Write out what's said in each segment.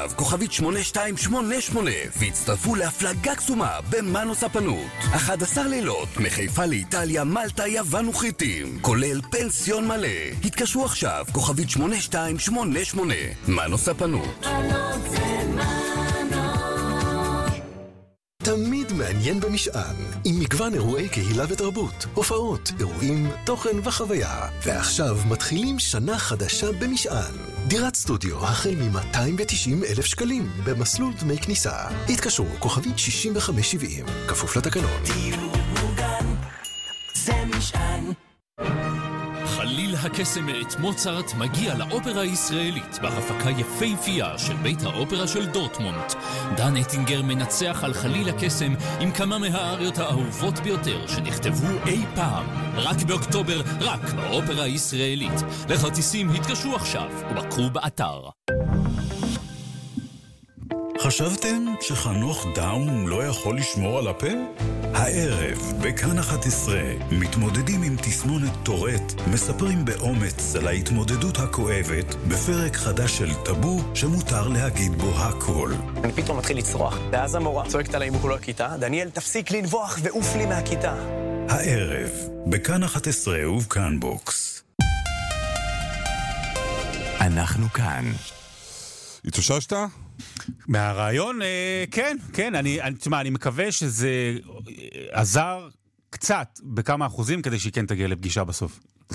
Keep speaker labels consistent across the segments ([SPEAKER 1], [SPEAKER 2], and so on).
[SPEAKER 1] עכשיו כוכבית 8288 והצטרפו להפלגה קסומה במנו ספנות. 11 לילות מחיפה לאיטליה, מלטה, יוון וכריתים, כולל פנסיון מלא. התקשרו עכשיו כוכבית 8288. מנו ספנות.
[SPEAKER 2] תמיד מעניין במשען, עם מגוון אירועי קהילה ותרבות, הופעות, אירועים, תוכן וחוויה. ועכשיו מתחילים שנה חדשה במשען. דירת סטודיו החל מ-290,000 שקלים במסלול דמי כניסה. התקשרו כוכבית 6570, כפוף לתקנון.
[SPEAKER 3] דיור מוגן, זה משען.
[SPEAKER 4] חליל הקסם מאת מוצרט מגיע לאופרה הישראלית בהפקה יפהפייה של בית האופרה של דורטמונד. דן אטינגר מנצח על חליל הקסם עם כמה מהאריות האהובות ביותר שנכתבו אי פעם. רק באוקטובר, רק באופרה הישראלית. לכרטיסים התקשרו עכשיו ובקרו באתר.
[SPEAKER 5] חשבתם שחנוך דאום לא יכול לשמור על הפה? הערב, בכאן 11, מתמודדים עם תסמונת טורט, מספרים באומץ על ההתמודדות הכואבת בפרק חדש של טאבו שמותר להגיד בו הכל.
[SPEAKER 6] אני פתאום מתחיל לצרוח, ואז המורה צועקת עליי מול הכיתה, דניאל, תפסיק לנבוח ועוף לי מהכיתה.
[SPEAKER 5] הערב, בכאן 11 ובכאן בוקס.
[SPEAKER 1] אנחנו כאן.
[SPEAKER 7] התאוששת?
[SPEAKER 8] מהרעיון, כן, אני מקווה שזה עזר קצת בכמה אחוזים כדי שהיא כן תגיע לפגישה בסוף.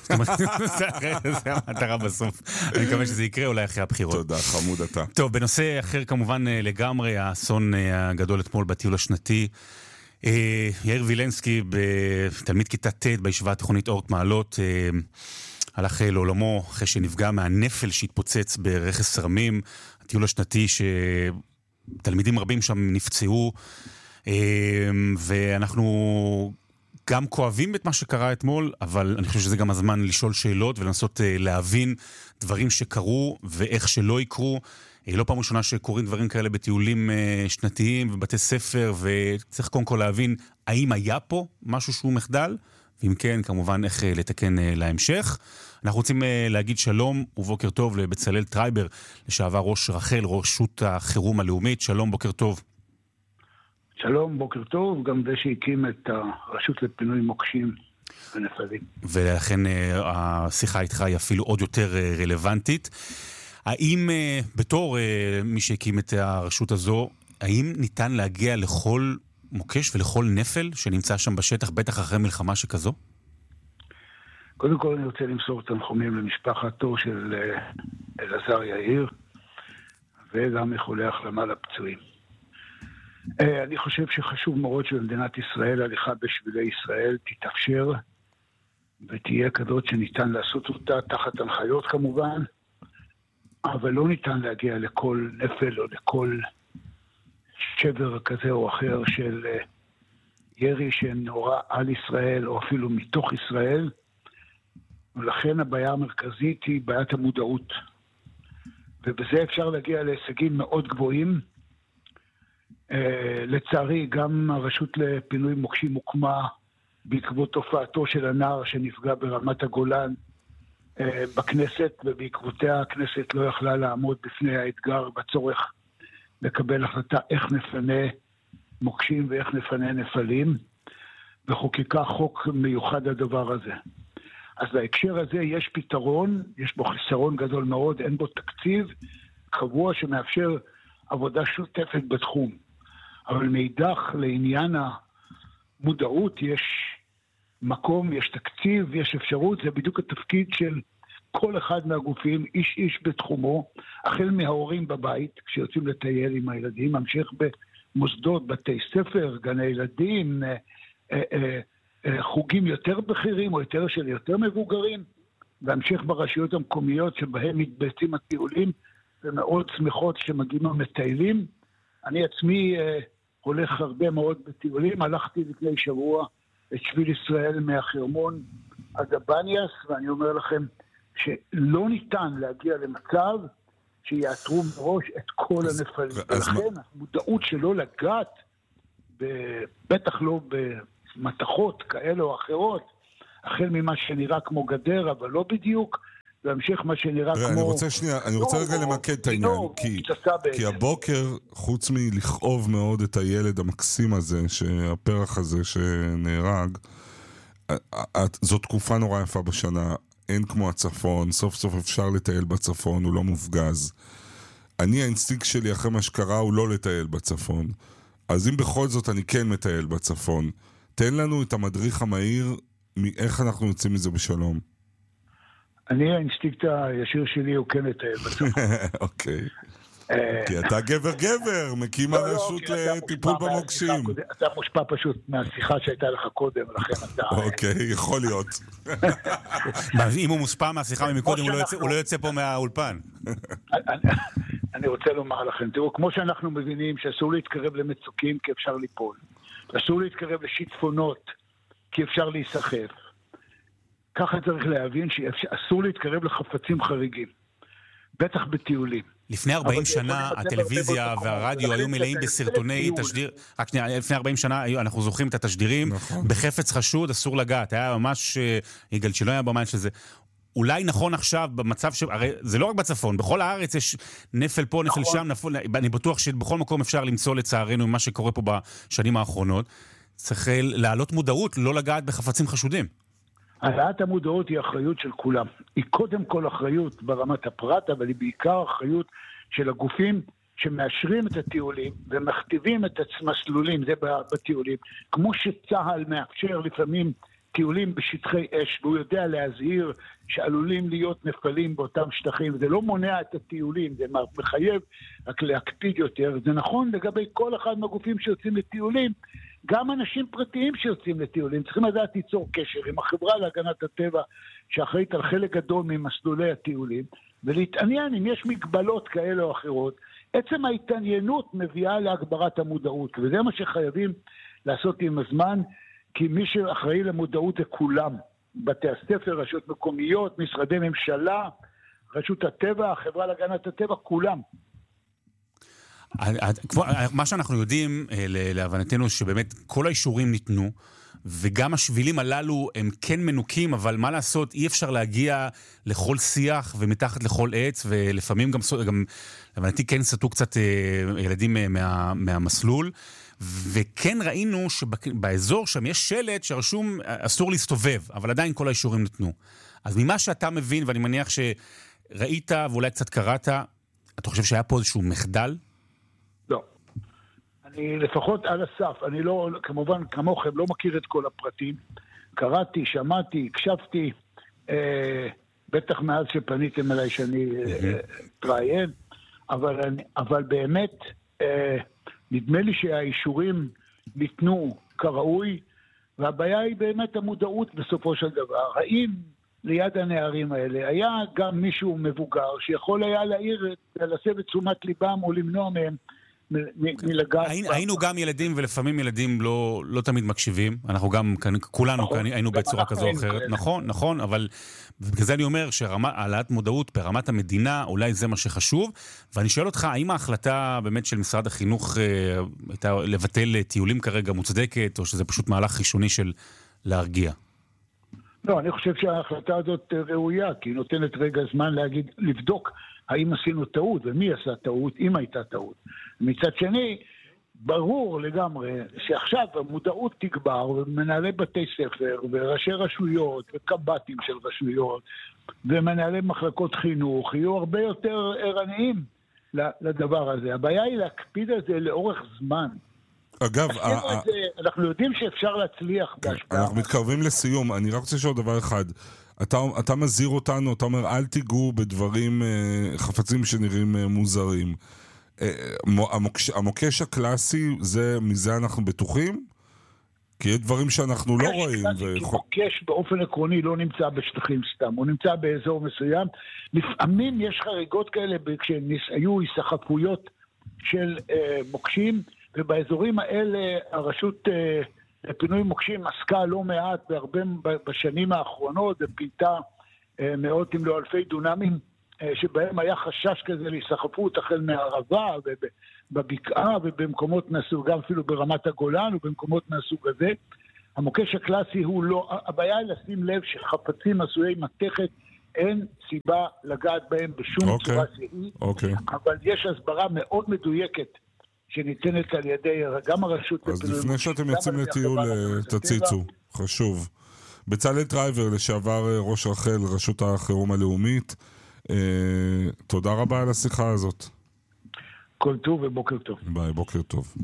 [SPEAKER 8] זה המטרה בסוף. אני מקווה שזה יקרה אולי אחרי הבחירות.
[SPEAKER 7] תודה, חמוד אתה.
[SPEAKER 8] טוב, בנושא אחר כמובן לגמרי, האסון הגדול אתמול בטיול השנתי. יאיר וילנסקי, תלמיד כיתה ט' בישיבה התיכונית אורט מעלות, הלך לעולמו אחרי שנפגע מהנפל שהתפוצץ ברכס רמים. הטיול השנתי שתלמידים רבים שם נפצעו, ואנחנו גם כואבים את מה שקרה אתמול, אבל אני חושב שזה גם הזמן לשאול שאלות ולנסות להבין דברים שקרו ואיך שלא יקרו. לא פעם ראשונה שקורים דברים כאלה בטיולים שנתיים ובתי ספר, וצריך קודם כל להבין האם היה פה משהו שהוא מחדל, ואם כן, כמובן איך לתקן להמשך. אנחנו רוצים להגיד שלום ובוקר טוב לבצלאל טרייבר, לשעבר ראש רח"ל, רשות החירום הלאומית. שלום, בוקר טוב.
[SPEAKER 9] שלום, בוקר טוב, גם זה שהקים את הרשות לפינוי מוקשים ונפלים.
[SPEAKER 8] ולכן השיחה איתך היא אפילו עוד יותר רלוונטית. האם בתור מי שהקים את הרשות הזו, האם ניתן להגיע לכל מוקש ולכל נפל שנמצא שם בשטח, בטח אחרי מלחמה שכזו?
[SPEAKER 9] קודם כל אני רוצה למסור תנחומים למשפחתו של אלעזר יאיר, וגם איחולי החלמה לפצועים. אני חושב שחשוב מאוד שבמדינת ישראל הליכה בשבילי ישראל תתאפשר, ותהיה כזאת שניתן לעשות אותה תחת הנחיות כמובן, אבל לא ניתן להגיע לכל נפל או לכל שבר כזה או אחר של ירי שנורא על ישראל או אפילו מתוך ישראל, ולכן הבעיה המרכזית היא בעיית המודעות. ובזה אפשר להגיע להישגים מאוד גבוהים. לצערי, גם הרשות לפינוי מוקשים הוקמה בעקבות תופעתו של הנער שנפגע ברמת הגולן בכנסת, ובעקבותיה הכנסת לא יכלה לעמוד בפני האתגר בצורך לקבל החלטה איך נפנה מוקשים ואיך נפנה נפלים, וחוקקה חוק מיוחד הדבר הזה. אז בהקשר הזה יש פתרון, יש בו חיסרון גדול מאוד, אין בו תקציב קבוע שמאפשר עבודה שותפת בתחום. אבל מאידך לעניין המודעות יש מקום, יש תקציב, יש אפשרות, זה בדיוק התפקיד של כל אחד מהגופים, איש איש בתחומו, החל מההורים בבית, כשיוצאים לטייל עם הילדים, ממשיך במוסדות, בתי ספר, גני ילדים, חוגים יותר בכירים או יותר של יותר מבוגרים, והמשך ברשויות המקומיות שבהם מתבצעים הטיולים, ומאוד שמחות שמגיעים המטיילים. אני עצמי הולך הרבה מאוד בטיולים, הלכתי לפני שבוע את שביל ישראל מהחרמון עד הבניאס, ואני אומר לכם שלא ניתן להגיע למצב שיעתרו מראש את כל הנפלים. ולכן המודעות שלא לגעת, בטח לא במתחות כאלה או אחרות, החל ממה שנראה כמו גדר, אבל לא בדיוק, והמשיך מה שנראה כמו...
[SPEAKER 7] אני רוצה רגע למקד את העניין, כי הבוקר, חוץ מלכאוב מאוד את הילד המקסים הזה, הפרח הזה שנהרג, זו תקופה נורא יפה בשנה, אין כמו הצפון, סוף סוף אפשר לטייל בצפון, הוא לא מופגז. האינסטינקט שלי אחרי מה שקרה הוא לא לטייל בצפון. אז אם בכל זאת אני כן מטייל בצפון, תן לנו את המדריך המהיר מאיך אנחנו יוצאים מזה בשלום.
[SPEAKER 9] האינסטינקט הישיר שלי הוא כן לטייל בצפון.
[SPEAKER 7] אוקיי. כי אתה גבר, מקים הרשות לטיפול במוקשים.
[SPEAKER 9] אתה מושפע פשוט מהשיחה שהייתה לך קודם, לכן אתה...
[SPEAKER 7] אוקיי, יכול להיות.
[SPEAKER 8] אם הוא מושפע מהשיחה מקודם, הוא לא יוצא פה מהאולפן.
[SPEAKER 9] אני רוצה לומר לכם, תראו, כמו שאנחנו מבינים שאסור להתקרב למצוקים כי אפשר ליפול, אסור להתקרב לשיטפונות כי אפשר להיסחף, ככה צריך להבין שאסור להתקרב לחפצים חריגים, בטח בטיולים.
[SPEAKER 8] לפני 40 שנה הטלוויזיה והרדיו היו מלאים בסרטוני תשדיר, רק שנייה, לפני 40 שנה אנחנו זוכרים את התשדירים, בחפץ חשוד אסור לגעת, היה ממש יגאל שלא היה במים שזה, אולי נכון עכשיו במצב הרי זה לא רק בצפון, בכל הארץ יש נפל פה, נפל שם, אני בטוח שבכל מקום אפשר למצוא לצערנו מה שקורה פה בשנים האחרונות, צריך להעלות מודעות, לא לגעת בחפצים חשודים.
[SPEAKER 9] העלאת המודעות היא אחריות של כולם. היא קודם כל אחריות ברמת הפרט, אבל היא בעיקר אחריות של הגופים שמאשרים את הטיולים ומכתיבים את המסלולים, זה בטיולים. כמו שצהל מאפשר לפעמים טיולים בשטחי אש, והוא יודע להזהיר שעלולים להיות נפלים באותם שטחים. זה לא מונע את הטיולים, זה מחייב רק להקפיד יותר. זה נכון לגבי כל אחד מהגופים שיוצאים לטיולים, גם אנשים פרטיים שיוצאים לטיולים, צריכים לדעת ליצור קשר עם החברה להגנת הטבע, שאחראית על חלק גדול ממסלולי הטיולים, ולהתעניין אם יש מגבלות כאלה או אחרות. עצם ההתעניינות מביאה להגברת המודעות, וזה מה שחייבים לעשות עם הזמן, כי מי שאחראי למודעות זה כולם, בתי הספר, רשויות מקומיות, משרדי ממשלה, רשות הטבע, החברה להגנת הטבע, כולם.
[SPEAKER 8] מה שאנחנו יודעים להבנתנו שבאמת כל האישורים ניתנו וגם השבילים הללו הם כן מנוקים, אבל מה לעשות, אי אפשר להגיע לכל שיח ומתחת לכל עץ, ולפעמים גם להבנתי כן סתו קצת ילדים מהמסלול, וכן ראינו שבאזור שם יש שלט שרשום אסור להסתובב, אבל עדיין כל האישורים ניתנו. אז ממה שאתה מבין, ואני מניח שראית ואולי קצת קראת, אתה חושב שהיה פה איזשהו מחדל?
[SPEAKER 9] לא. אני לפחות על הסף, אני לא, כמובן כמוכם, לא מכיר את כל הפרטים. קראתי, שמעתי, הקשבתי, בטח מאז שפניתם אליי שאני תראיין, אבל באמת, נדמה לי שהאישורים ניתנו כראוי, והבעיה היא באמת המודעות בסופו של דבר. האם ליד הנערים האלה היה גם מישהו מבוגר שיכול היה להסב את תשומת ליבם או למנוע מהם מלגעת?
[SPEAKER 8] היינו גם ילדים, ולפעמים ילדים לא תמיד מקשיבים. אנחנו גם, כולנו היינו בצורה כזו או אחרת. נכון, אבל בגלל זה אני אומר שהעלאת מודעות ברמת המדינה, אולי זה מה שחשוב. ואני שואל אותך, האם ההחלטה באמת של משרד החינוך הייתה לבטל טיולים כרגע מוצדקת, או שזה פשוט מהלך ראשוני של להרגיע?
[SPEAKER 9] לא, אני חושב שההחלטה הזאת ראויה, כי היא נותנת רגע זמן לבדוק האם עשינו טעות, ומי עשה טעות, אם הייתה טעות. מצד שני, ברור לגמרי שעכשיו המודעות תגבר, ומנהלי בתי ספר, וראשי רשויות, וקב"טים של רשויות, ומנהלי מחלקות חינוך, יהיו הרבה יותר ערניים לדבר הזה. הבעיה היא להקפיד על זה לאורך זמן.
[SPEAKER 7] אגב,
[SPEAKER 9] אנחנו יודעים שאפשר להצליח בהשפעה.
[SPEAKER 7] אנחנו מתקרבים לסיום, אני רק רוצה לשאול דבר אחד. אתה מזהיר אותנו, אתה אומר, אל תיגעו בדברים, חפצים שנראים מוזרים. המוקש הקלאסי, מזה אנחנו בטוחים? כי יש דברים שאנחנו לא רואים.
[SPEAKER 9] מוקש באופן עקרוני לא נמצא בשטחים סתם, הוא נמצא באזור מסוים. לפעמים יש חריגות כאלה, כשהיו היסחפויות של מוקשים, ובאזורים האלה הרשות לפינוי מוקשים עסקה לא מעט בשנים האחרונות, ופינתה מאות אם לא אלפי דונמים, שבהם היה חשש כזה להיסחפות החל מהערבה ובבקעה ובמקומות מהסוג, גם אפילו ברמת הגולן ובמקומות מהסוג הזה. המוקש הקלאסי הוא לא, הבעיה היא לשים לב שחפצים עשויי מתכת אין סיבה לגעת בהם בשום צורה שהיא, אבל יש הסברה מאוד מדויקת שניתנת על ידי גם הרשות...
[SPEAKER 7] אז לפני שאתם יוצאים לטיול, תציצו, חשוב. בצלאל טרייבר, לשעבר ראש רח"ל, רשות החירום הלאומית, תודה רבה על השיחה הזאת.
[SPEAKER 9] כל טוב ובוקר טוב.
[SPEAKER 7] ביי, בוקר טוב.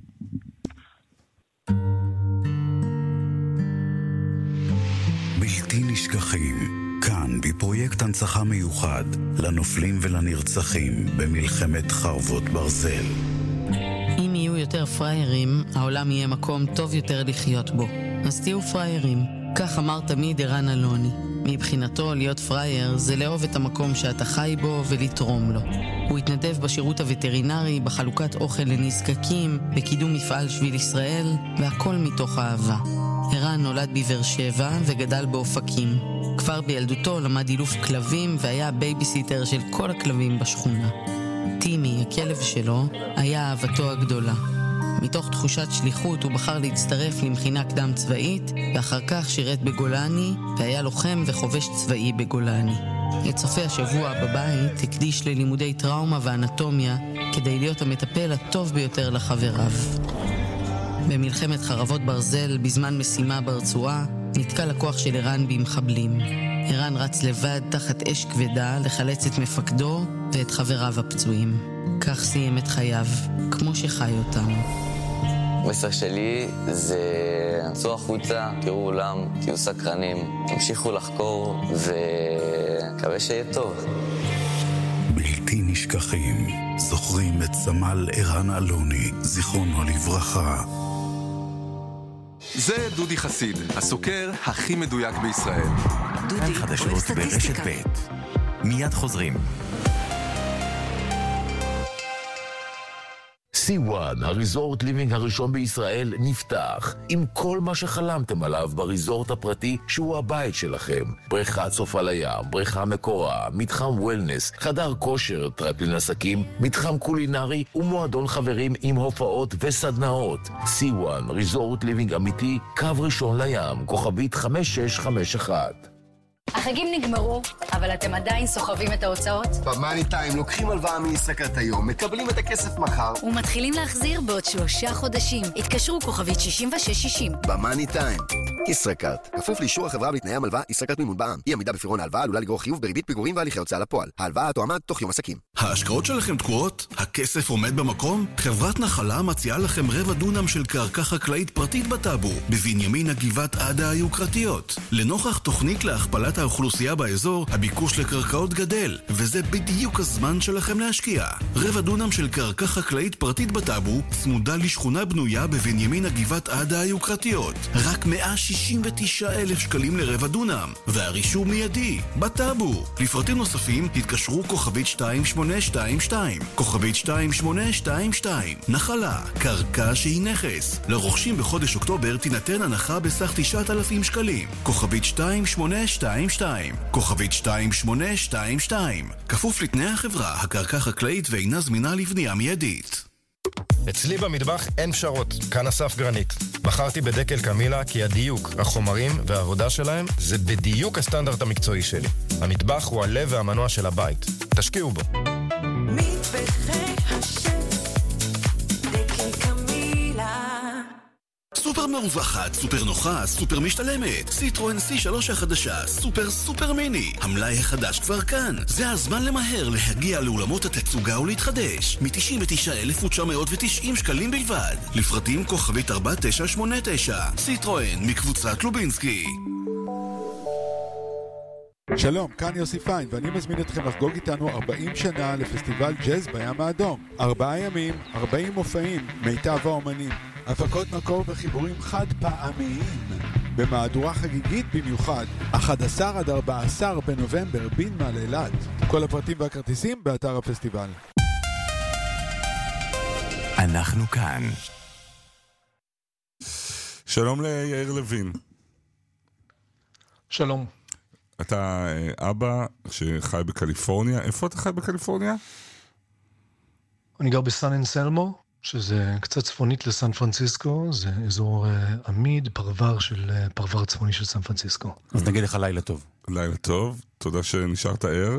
[SPEAKER 5] בלתי נשכחים, כאן בפרויקט הנצחה מיוחד לנופלים ולנרצחים במלחמת חרבות ברזל.
[SPEAKER 10] אם יהיו יותר פריירים, העולם יהיה מקום טוב יותר לחיות בו. אז תהיו פריירים. כך אמר תמיד ערן אלוני. מבחינתו להיות פרייר זה לאהוב את המקום שאתה חי בו ולתרום לו. הוא התנדב בשירות הווטרינרי, בחלוקת אוכל לנזקקים, בקידום מפעל שביל ישראל, והכל מתוך אהבה. ערן נולד בבאר שבע וגדל באופקים. כבר בילדותו למד אילוף כלבים והיה בייביסיטר של כל הכלבים בשכונה. טימי, הכלב שלו, היה אהבתו הגדולה. מתוך תחושת שליחות הוא בחר להצטרף למכינה קדם צבאית, ואחר כך שירת בגולני, והיה לוחם וחובש צבאי בגולני. את סופי השבוע בבית הקדיש ללימודי טראומה ואנטומיה, כדי להיות המטפל הטוב ביותר לחבריו. במלחמת חרבות ברזל, בזמן משימה ברצועה, נתקל הכוח של ערן במחבלים. ערן רץ לבד תחת אש כבדה לחלץ את מפקדו ואת חבריו הפצועים. כך סיים את חייו, כמו שחי אותם.
[SPEAKER 11] המסר שלי זה צאו החוצה, תראו עולם, תהיו סקרנים, תמשיכו לחקור ומקווה שיהיה טוב.
[SPEAKER 5] בלתי נשכחים, זוכרים את סמל ערן אלוני, זיכרונו לברכה.
[SPEAKER 12] זה דודי חסיד, הסוקר הכי מדויק בישראל.
[SPEAKER 13] דודי, חדשות ברשת ב'. מיד חוזרים.
[SPEAKER 14] C1, הריזורט ליבינג הראשון בישראל, נפתח עם כל מה שחלמתם עליו בריזורט הפרטי שהוא הבית שלכם. בריכת סוף על הים, בריכה מקורה, מתחם וולנס, חדר כושר, טרפלין עסקים, מתחם קולינרי ומועדון חברים עם הופעות וסדנאות. C1, ריזורט ליבינג אמיתי, קו ראשון לים, כוכבית 5651.
[SPEAKER 15] החגים נגמרו, אבל אתם עדיין סוחבים את ההוצאות?
[SPEAKER 16] במאני טיים לוקחים הלוואה מישראכרט היום, מקבלים את הכסף מחר
[SPEAKER 15] ומתחילים להחזיר בעוד 3 חודשים. התקשרו כוכבית 6660.
[SPEAKER 16] במאני טיים, ישראכרט. כפוף לאישור החברה בתנאי המלוואה, ישראכרט מימון בע"מ. אי עמידה בפירעון ההלוואה עלולה לגרור חיוב בריבית פיגורים והליכי הוצאה לפועל. ההלוואה תועמד תוך יום עסקים.
[SPEAKER 17] ההשקעות שלכם תקועות? הכסף עומד במקום? חברת נחלה מציעה לכם רבע דונם של קרקע חקלאית פרטית בטאבו, בבנימין הגבעת עדה היוקרתיות. לנוכח תוכנית להכפלת האוכלוסייה באזור, הביקוש לקרקעות גדל, וזה בדיוק הזמן שלכם להשקיע. רבע דונם של קרקע חקלאית פרטית בטאבו, צמודה לשכונה בנויה בבנימין הגבעת עדה היוקרתיות. רק 169,000 שקלים לרבע דונם, והרישום מיידי, בטאבו. לפרטים נוספים, התקשרו כוכבית 2822, כוכבית 2822. נחלה, קרקע שהיא נכס. לרוכשים בחודש אוקטובר תינתן הנחה בסך 9,000 שקלים. כוכבית 2822, כוכבית 2822. כפוף לתנאי החברה, הקרקע חקלאית ואינה זמינה לבנייה מיידית.
[SPEAKER 18] אצלי במטבח אין פשרות, כאן אסף גרנית. בחרתי בדקל קמילה כי הדיוק, החומרים והעבודה שלהם זה בדיוק הסטנדרט המקצועי שלי. המטבח הוא הלב והמנוע של הבית. תשקיעו בו.
[SPEAKER 3] מטבחי השף, דקל קמילה.
[SPEAKER 17] סופר מרווחת, סופר נוחה, סופר משתלמת. סיטרואן C3 החדשה, סופר מיני. המלאי החדש כבר כאן. זה הזמן למהר להגיע לאולמות התצוגה ולהתחדש. מ-99,990 שקלים בלבד. לפרטים כוכבית 4989. סיטרואן מקבוצת לובינסקי.
[SPEAKER 19] שלום, כאן יוסי פיין, ואני מזמין אתכם לחגוג איתנו 40 שנה לפסטיבל ג'אז בים האדום. 4 ימים, 40 מופעים, מיטב האומנים. הפקות מקור וחיבורים חד פעמיים. במהדורה חגיגית במיוחד, 11 עד 14 בנובמבר, בנמל אילת. כל הפרטים והכרטיסים באתר הפסטיבל.
[SPEAKER 13] אנחנו כאן.
[SPEAKER 7] שלום ליאיר לוין.
[SPEAKER 20] שלום.
[SPEAKER 7] אתה אבא שחי בקליפורניה. איפה אתה חי בקליפורניה?
[SPEAKER 20] אני גר בסן אנסלמו, שזה קצת צפונית לסן פרנסיסקו. זה אזור עמיד, פרבר צפוני של סן פרנסיסקו.
[SPEAKER 8] אז נגיד לך לילה טוב.
[SPEAKER 7] לילה טוב. תודה שנשארת ער.